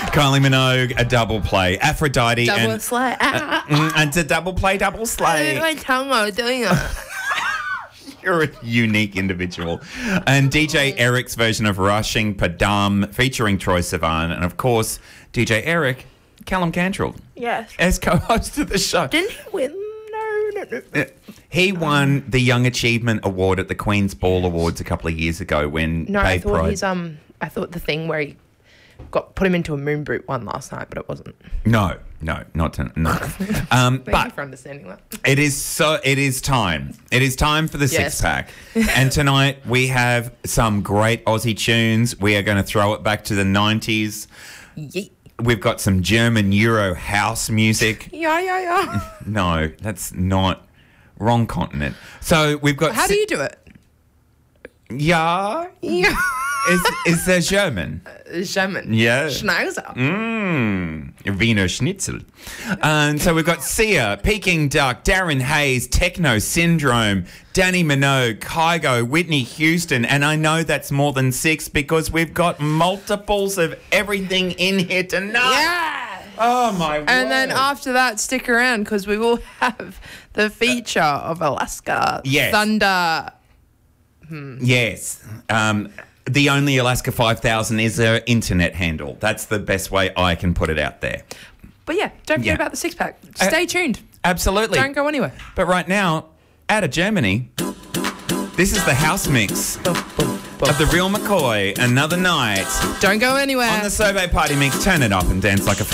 Kylie Minogue, a double play. Aphrodite Double and slay. and to double play, double slay. My tongue while doing it. You're a unique individual. And DJ Eric's version of Rushing Padam featuring Troye Sivan. And, of course, DJ Eric, Callum Cantrell, Yes. as co-host of the show. Didn't he win? No. He won the Young Achievement Award at the Queen's Ball Awards a couple of years ago when No, I Babe thought Pride... his I thought the thing where he put him into a moon boot one last night, but it wasn't. No, not to, no. Thank you But for understanding that. it is time. It is time for the Yes. six-pack. And tonight we have some great Aussie tunes. We are going to throw it back to the 90s. Yeet. We've got some German Euro house music. Yeah. No, that's not... Wrong continent. So we've got... How do you do it? Ja? Yeah. Is there German? German. Yeah. Schnauzer. Wiener Schnitzel. And so we've got Sia, Peking Duck, Darren Hayes, Techno Syndrome, Danny Minogue, Kygo, Whitney Houston, and I know that's more than 6 because we've got multiples of everything in here tonight. Yeah. Oh, my word. And then after that, stick around because we will have the feature of Alaska Yes. Thunder. Yes. The only Alaska 5000 is her internet handle. That's the best way I can put it out there. But yeah, don't forget Yeah. about the six-pack. Stay tuned. Absolutely. Don't go anywhere. But right now, out of Germany, this is the house mix of the Real McCoy, Another Night. Don't go anywhere. On the Sobe Party Mix, turn it up and dance like a